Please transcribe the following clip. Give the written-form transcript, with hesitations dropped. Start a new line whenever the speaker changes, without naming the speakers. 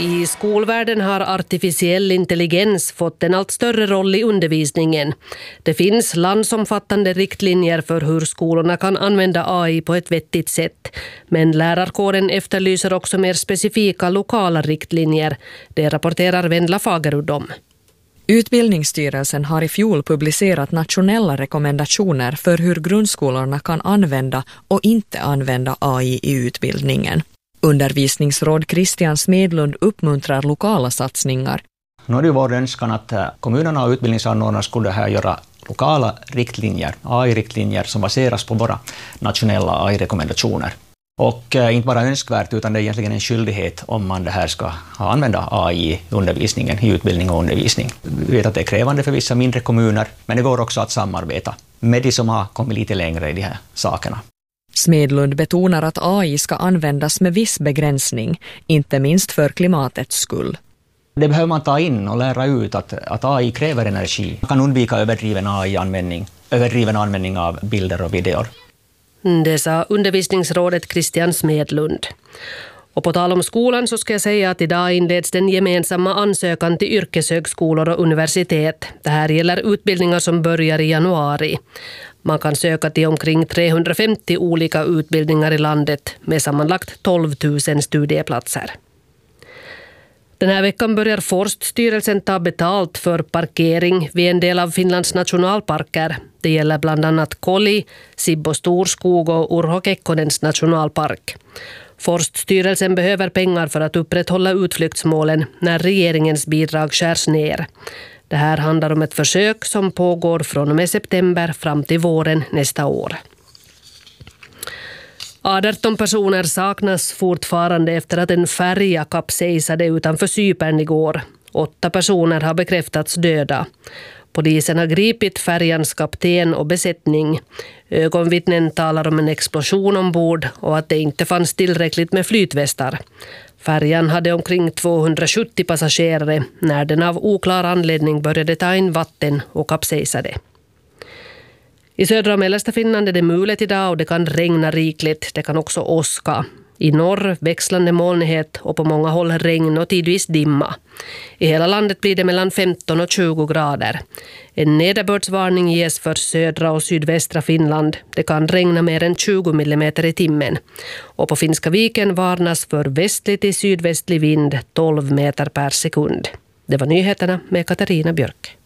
I skolvärlden har artificiell intelligens fått en allt större roll i undervisningen. Det finns landsomfattande riktlinjer för hur skolorna kan använda AI på ett vettigt sätt. Men lärarkåren efterlyser också mer specifika lokala riktlinjer. Det rapporterar Vendla Fagerud om.
Utbildningsstyrelsen har i fjol publicerat nationella rekommendationer för hur grundskolorna kan använda och inte använda AI i utbildningen. Undervisningsråd Christian Smedlund uppmuntrar lokala satsningar.
Nu är det ju vår önskan att kommunerna och utbildningsanordnarna skulle här göra lokala riktlinjer, AI-riktlinjer som baseras på våra nationella AI-rekommendationer. Och inte bara önskvärt utan det är egentligen en skyldighet om man det här ska använda AI i undervisningen, i utbildning och undervisning. Vi vet att det är krävande för vissa mindre kommuner, men det går också att samarbeta med de som har kommit lite längre i de här sakerna.
Smedlund betonar att AI ska användas med viss begränsning, inte minst för klimatets skull.
Det behöver man ta in och lära ut att AI kräver energi. Man kan undvika överdriven användning av bilder och videor.
Det sa undervisningsrådet Christian Smedlund. Och på tal om skolan så ska jag säga att idag inleds den gemensamma ansökan till yrkeshögskolor och universitet. Det här gäller utbildningar som börjar i januari. Man kan söka till omkring 350 olika utbildningar i landet med sammanlagt 12 000 studieplatser. Den här veckan börjar Forststyrelsen ta betalt för parkering vid en del av Finlands nationalparker. Det gäller bland annat Koli, Sibbo Storskog och Urho Kekkonens nationalpark. Forststyrelsen behöver pengar för att upprätthålla utflyktsmålen när regeringens bidrag skärs ner. Det här handlar om ett försök som pågår från och med september fram till våren nästa år. 18 personer saknas fortfarande efter att en färja kapsejsade utanför Cypern igår. 8 personer har bekräftats döda. Polisen har gripit färjans kapten och besättning. Ögonvittnen talar om en explosion ombord och att det inte fanns tillräckligt med flytvästar. Färjan hade omkring 270 passagerare när den av oklar anledning började ta in vatten och kapsejsade. I södra och mellersta Finland är det mulet idag och det kan regna rikligt. Det kan också åska. I norr växlande molnighet och på många håll regn och tidvis dimma. I hela landet blir det mellan 15 och 20 grader. En nederbördsvarning ges för södra och sydvästra Finland. Det kan regna mer än 20 millimeter i timmen. Och på Finska viken varnas för västlig till sydvästlig vind 12 meter per sekund. Det var nyheterna med Katarina Björk.